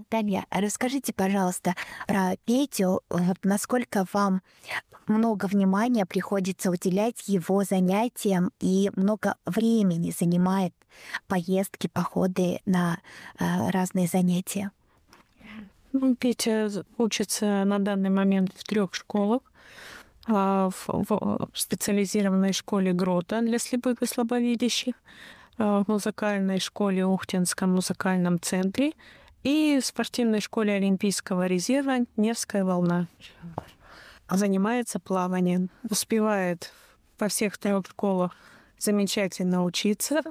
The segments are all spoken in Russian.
Наталья, расскажите, пожалуйста, про Петю. Вот насколько вам много внимания приходится уделять его занятиям и много времени занимает поездки, походы на разные занятия? Петя учится на данный момент в 3 школах. В специализированной школе Грота для слепых и слабовидящих, в музыкальной школе Ухтинском музыкальном центре и в спортивной школе Олимпийского резерва «Невская волна». Занимается плаванием, успевает во всех 3 школах замечательно учиться.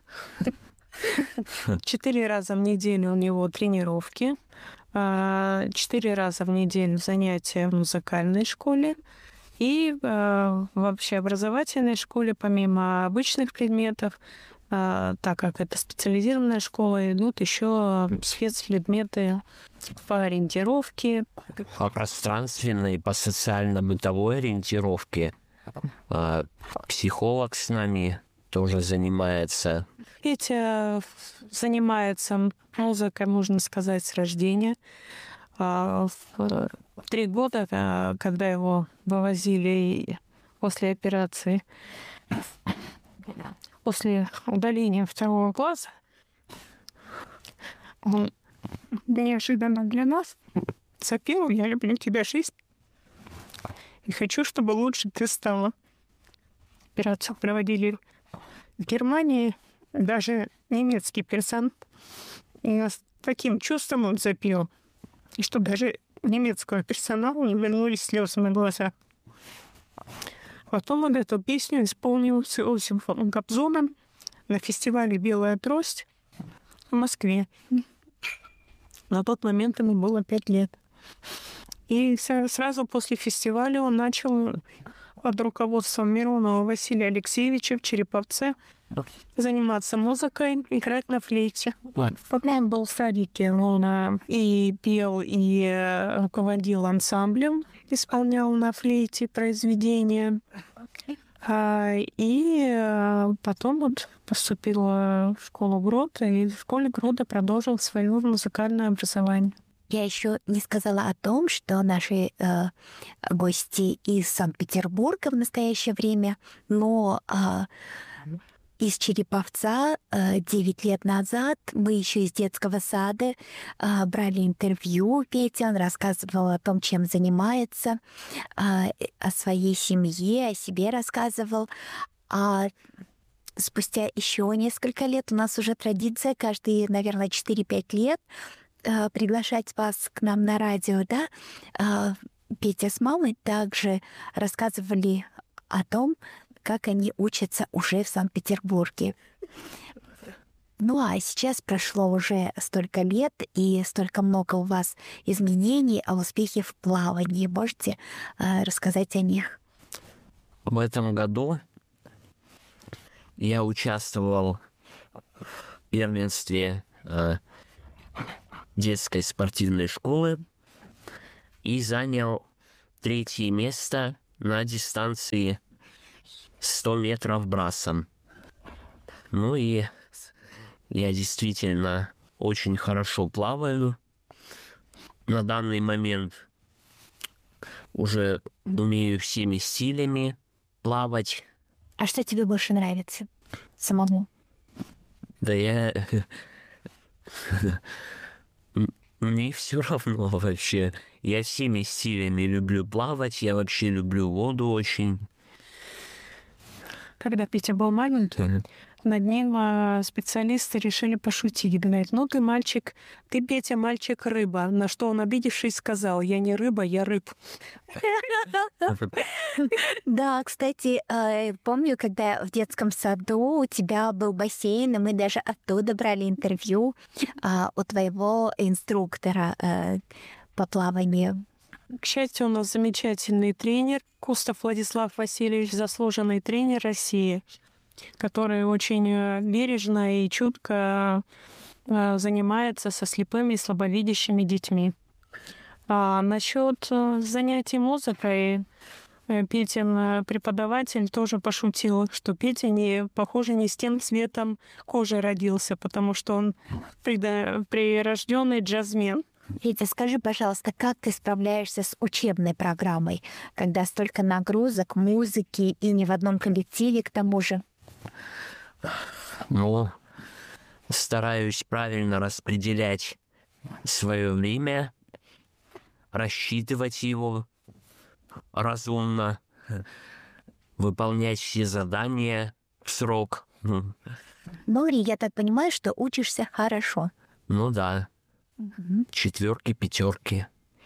4 раза в неделю у него тренировки, 4 раза в неделю занятия в музыкальной школе. И в общеобразовательной школе, помимо обычных предметов, так как это специализированная школа, идут еще спецпредметы по ориентировке. По пространственной, по социально-бытовой ориентировке. Психолог с нами тоже занимается. Петя занимается музыкой, можно сказать, с рождения. В 3 года, когда его вывозили после операции, после удаления 2-го глаза, он неожиданно для нас запел «Я люблю тебя, жизнь, и хочу, чтобы лучше ты стала». Операцию проводили в Германии, даже немецкий персонал. И с таким чувством он запел, и что даже немецкого персонала не вернулись слезы на глаза. Потом он эту песню исполнил с Иосифом Кобзоном на фестивале «Белая трость» в Москве. На тот момент ему было 5 лет. И сразу после фестиваля он начал под руководством Миронова Василия Алексеевича в Череповце заниматься музыкой, играть на флейте. Пока он был в садике, он и пел, и руководил ансамблем, исполнял на флейте произведения. И потом вот поступил в школу Грота, и в школе Грота продолжил свое музыкальное образование. Я еще не сказала о том, что наши гости из Санкт-Петербурга в настоящее время, но из Череповца 9 лет назад мы еще из детского сада брали интервью Пети, он рассказывал о том, чем занимается, о своей семье, о себе рассказывал. А спустя еще несколько лет у нас уже традиция каждые, наверное, 4-5 лет приглашать вас к нам на радио, да? Петя с мамой также рассказывали о том, как они учатся уже в Санкт-Петербурге. Ну а сейчас прошло уже столько лет, и столько много у вас изменений, а успехи в плавании. Можете рассказать о них? В этом году я участвовал в первенстве детской спортивной школы и занял 3-е место на дистанции 100 метров брасом. Ну и я действительно очень хорошо плаваю. На данный момент уже умею всеми стилями плавать. А что тебе больше нравится самому? Да мне все равно вообще. Я всеми стилями люблю плавать. Я вообще люблю воду очень. Когда Петя был маленький, над ним специалисты решили пошутить. Говорят, ну ты мальчик, ты, Петя, мальчик-рыба. На что он, обидевшись, сказал, я не рыба, я рыб. Да, кстати, помню, когда в детском саду у тебя был бассейн, и мы даже оттуда брали интервью у твоего инструктора по плаванию. К счастью, у нас замечательный тренер Кустов Владислав Васильевич, заслуженный тренер России, который очень бережно и чутко занимается со слепыми и слабовидящими детьми. А насчет занятий музыкой, Петин преподаватель тоже пошутил, что Петя похоже, не с тем цветом кожи родился, потому что он прирожденный джазмен. Петя, скажи, пожалуйста, как ты справляешься с учебной программой, когда столько нагрузок, музыки и не в одном коллективе к тому же? Ну, стараюсь правильно распределять свое время, рассчитывать его разумно, выполнять все задания в срок. Ну, и я так понимаю, что учишься хорошо. Ну да, Мгм. 4, 5.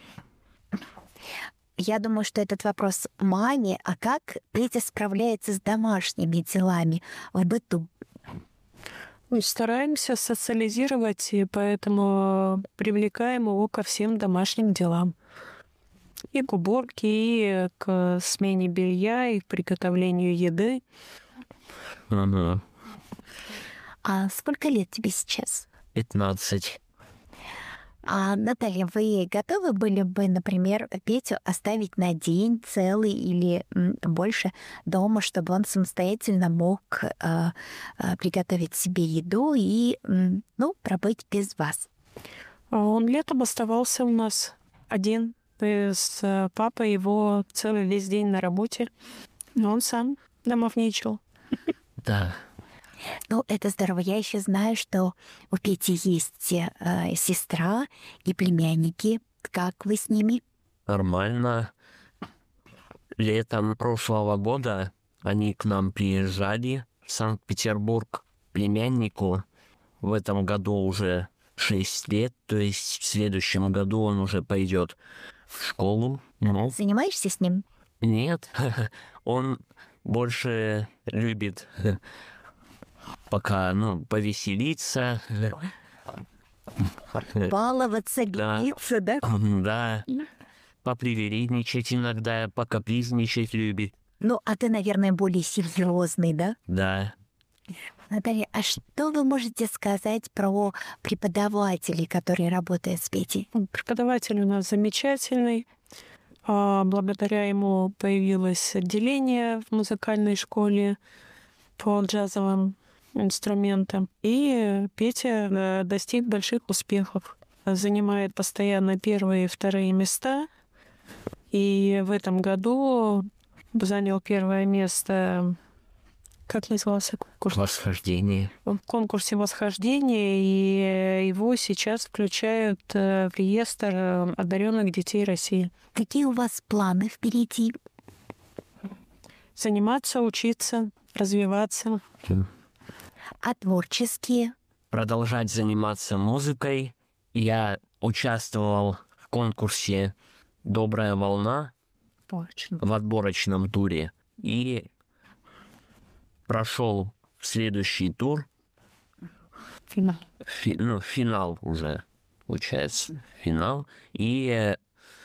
Я думаю, что этот вопрос маме, а как Петя справляется с домашними делами в быту? Мы стараемся социализировать, и поэтому привлекаем его ко всем домашним делам. И к уборке, и к смене белья, и к приготовлению еды. Ага. А сколько лет тебе сейчас? 15. А, Наталья, вы готовы были бы, например, Петю оставить на день целый или больше дома, чтобы он самостоятельно мог приготовить себе еду и, пробыть без вас? Он летом оставался у нас один. С папой его целый весь день на работе. И он сам домовничал. Да. Ну, это здорово. Я еще знаю, что у Пети есть сестра и племянники. Как вы с ними? Нормально. Летом прошлого года они к нам приезжали в Санкт-Петербург племяннику. В этом году уже 6 лет, то есть в следующем году он уже пойдет в школу. Ну, Занимаешься с ним? нет, он больше любит пока, повеселиться. Баловаться, Да. биться, да? Да, попривередничать иногда, покапризничать любит. Ну, а ты, наверное, более серьезный, да? Да. Наталья, а что вы можете сказать про преподавателей, которые работают с Петей? Преподаватель у нас замечательный. Благодаря ему появилось отделение в музыкальной школе по джазовым инструментам. И Петя достиг больших успехов. Занимает постоянно первые и вторые места. И в этом году занял первое место, как назывался конкурс? Восхождение. В конкурсе восхождения, и его сейчас включают в реестр одаренных детей России. Какие у вас планы впереди? Заниматься, учиться, развиваться. А творческие? Продолжать заниматься музыкой. Я участвовал в конкурсе «Добрая волна» Точно. в отборочном туре и прошел следующий тур. Финал. Финал уже, получается, финал. И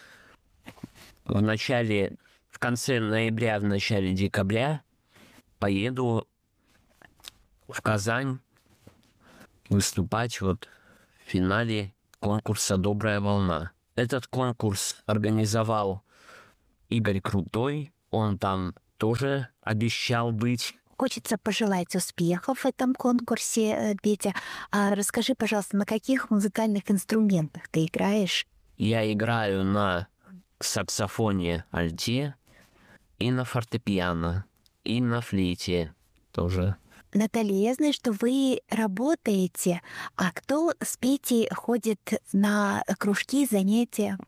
в конце ноября, в начале декабря поеду в Казань выступать в финале конкурса «Добрая волна». Этот конкурс организовал Игорь Крутой. Он там тоже обещал быть. Хочется пожелать успехов в этом конкурсе, Петя. А расскажи, пожалуйста, на каких музыкальных инструментах ты играешь? Я играю на саксофоне альте и на фортепиано, и на флейте тоже. Наталья, я знаю, что вы работаете, а кто с Петей ходит на кружки, занятия?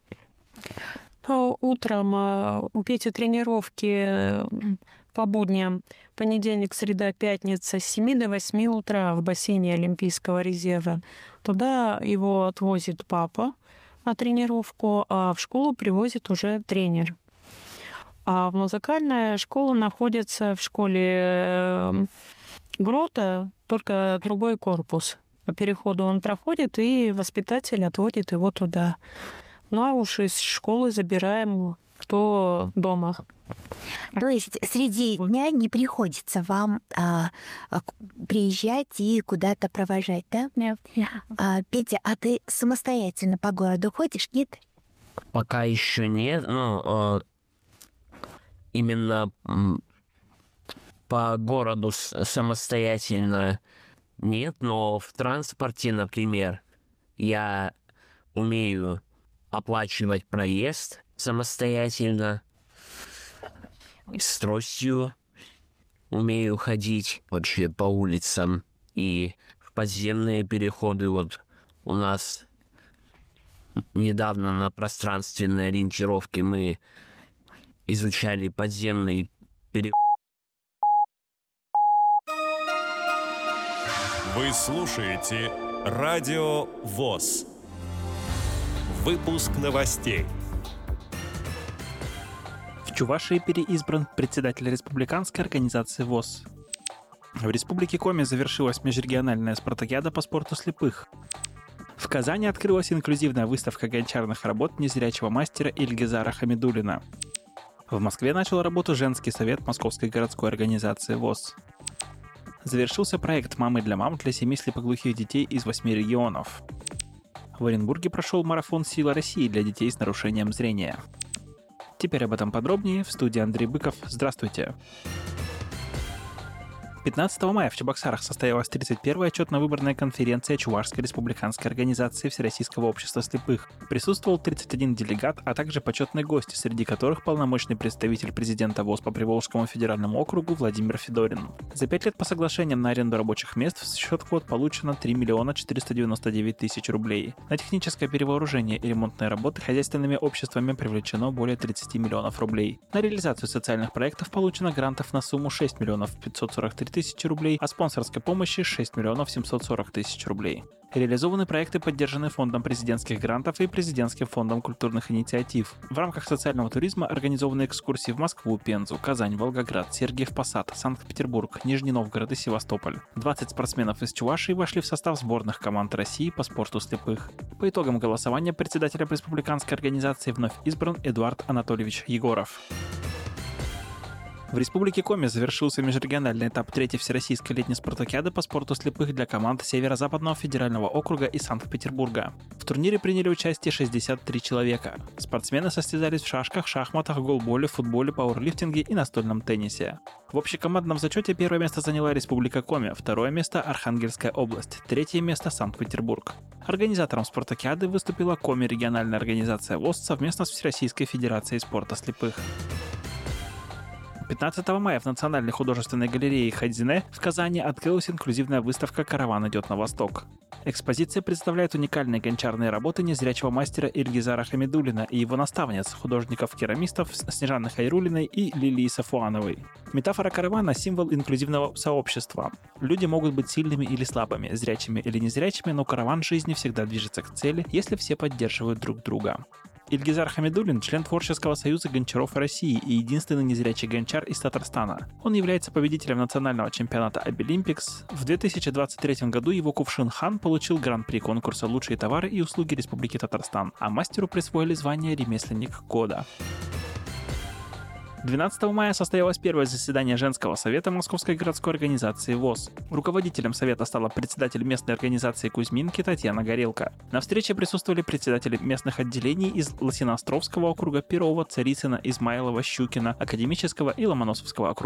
Утром у Пети тренировки по будням. Понедельник, среда, пятница с 7 до 8 утра в бассейне Олимпийского резерва. Туда его отвозит папа на тренировку, а в школу привозит уже тренер. А музыкальная школа находится в школе Грота, только другой корпус. По переходу он проходит, и воспитатель отводит его туда. Ну а уж из школы забираем, кто дома. То есть среди дня не приходится вам приезжать и куда-то провожать, да? Нет. Петя, а ты самостоятельно по городу ходишь, нет? Пока еще нет, именно по городу самостоятельно нет, но в транспорте, например, я умею оплачивать проезд самостоятельно. С тростью умею ходить вообще по улицам. И подземные переходы. Вот у нас недавно на пространственной ориентировке мы изучали подземный переход. Вы слушаете Радио ВОС. Выпуск новостей. В Чувашии переизбран председатель республиканской организации ВОС. В Республике Коми завершилась межрегиональная спартакиада по спорту слепых. В Казани открылась инклюзивная выставка гончарных работ незрячего мастера Ильгизара Хамидуллина. В Москве начал работу женский совет Московской городской организации ВОС. Завершился проект «Мамы для мам» для 7 слепоглухих детей из 8 регионов. В Оренбурге прошел марафон «Сила России» для детей с нарушением зрения. Теперь об этом подробнее. В студии Андрей Быков. Здравствуйте. 15 мая в Чебоксарах состоялась 31-я отчетно-выборная конференция Чувашской республиканской организации Всероссийского общества слепых. Присутствовал 31 делегат, а также почетные гости, среди которых полномочный представитель президента ВОС по Приволжскому федеральному округу Владимир Федорин. За 5 лет по соглашениям на аренду рабочих мест в счет квот получено 3 499 000 рублей. На техническое перевооружение и ремонтные работы хозяйственными обществами привлечено более 30 миллионов рублей. На реализацию социальных проектов получено грантов на сумму 6 543 000 рублей, а спонсорской помощи 6 740 000 рублей. Реализованы проекты, поддержанные Фондом президентских грантов и Президентским фондом культурных инициатив. В рамках социального туризма организованы экскурсии в Москву, Пензу, Казань, Волгоград, Сергиев Посад, Санкт-Петербург, Нижний Новгород и Севастополь. 20 спортсменов из Чувашии вошли в состав сборных команд России по спорту слепых. По итогам голосования председателем республиканской организации вновь избран Эдуард Анатольевич Егоров. В Республике Коми завершился межрегиональный этап 3-й Всероссийской летней спартакиады по спорту слепых для команд Северо-Западного федерального округа и Санкт-Петербурга. В турнире приняли участие 63 человека. Спортсмены состязались в шашках, шахматах, голболе, футболе, пауэрлифтинге и настольном теннисе. В общекомандном зачете первое место заняла Республика Коми, второе место – Архангельская область, третье место – Санкт-Петербург. Организатором спартакиады выступила Коми региональная организация ВОС совместно с Всероссийской федерацией спорта слепых. 15 мая в Национальной художественной галерее Хайдзине в Казани открылась инклюзивная выставка «Караван идет на восток». Экспозиция представляет уникальные гончарные работы незрячего мастера Ильгизара Хамидуллина и его наставниц, художников-керамистов Снежаны Хайруллиной и Лилии Сафуановой. Метафора каравана – символ инклюзивного сообщества. Люди могут быть сильными или слабыми, зрячими или незрячими, но караван жизни всегда движется к цели, если все поддерживают друг друга. Ильгизар Хамидуллин – член Творческого союза гончаров России и единственный незрячий гончар из Татарстана. Он является победителем национального чемпионата Обилимпикс. В 2023 году его кувшин «Хан» получил гран-при конкурса «Лучшие товары и услуги Республики Татарстан», а мастеру присвоили звание «Ремесленник года». 12 мая состоялось первое заседание Женского совета Московской городской организации ВОС. Руководителем совета стала председатель местной организации Кузьминки Татьяна Горелко. На встрече присутствовали председатели местных отделений из Лосиноостровского округа, Перова, Царицына, Измайлова, Щукина, Академического и Ломоносовского округа.